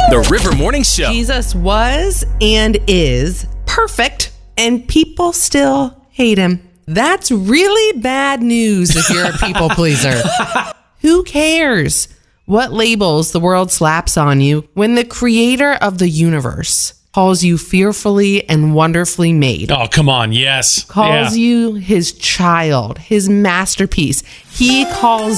The River Morning Show. Jesus was and is perfect, and people still hate him. That's really bad news if you're a people pleaser. Who cares what labels the world slaps on you when the creator of the universe calls you fearfully and wonderfully made? Oh, come on. Yes. Calls you his child, his masterpiece. He calls